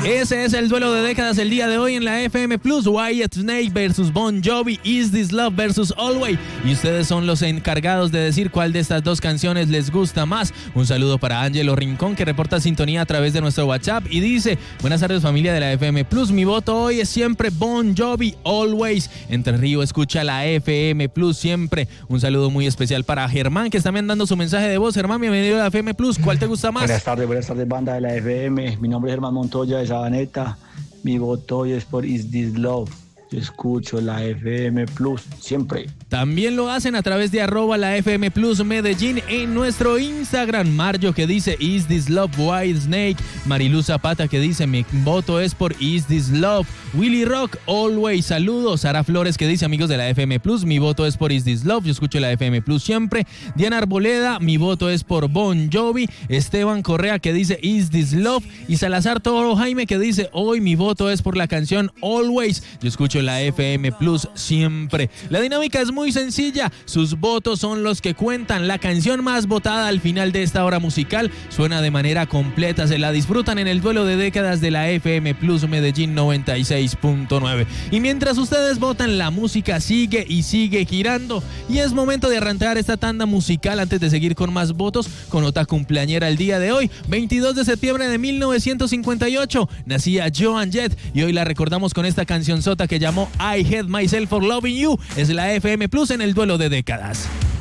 Ese es el duelo de décadas el día de hoy en la FM Plus. White Snake versus Bon Jovi, Is This Love versus Always. Y ustedes son los encargados de decir cuál de estas dos canciones les gusta más. Un saludo para Ángelo Rincón, que reporta sintonía a través de nuestro WhatsApp y dice: buenas tardes, familia de la FM Plus. Mi voto hoy es siempre Bon Jovi, Always. Entre Río escucha la FM Plus siempre. Un saludo muy especial para Germán, que está mandando su mensaje de voz. Germán, bienvenido a la FM Plus. ¿Cuál te gusta más? Buenas tardes, banda de la FM. Mi nombre es Germán Montoya de Sabaneta. Mi voto hoy es por Is This Love. Yo escucho la FM Plus siempre. También lo hacen a través de @la FM Plus Medellín en nuestro Instagram. Mario, que dice Is This Love, White Snake. Mariluz Zapata, que dice mi voto es por Is This Love. Willy Rock, Always. Saludos. Sara Flores, que dice amigos de la FM Plus, mi voto es por Is This Love. Yo escucho la FM Plus siempre. Diana Arboleda, mi voto es por Bon Jovi. Esteban Correa, que dice Is This Love. Y Salazar Toro Jaime, que dice hoy mi voto es por la canción Always. Yo escucho la FM Plus siempre. La dinámica es muy sencilla. Sus votos son los que cuentan. La canción más votada al final de esta hora musical suena de manera completa. Se la disfrutan en el duelo de décadas de la FM Plus Medellín 96.9. Y mientras ustedes votan, la música sigue y sigue girando. Y es momento de arrancar esta tanda musical antes de seguir con más votos con otra cumpleañera el día de hoy. 22 de septiembre de 1958 nacía Joan Jett y hoy la recordamos con esta cancionzota que llamó I Hate Myself for Loving You. Es la FM Plus en el duelo de décadas.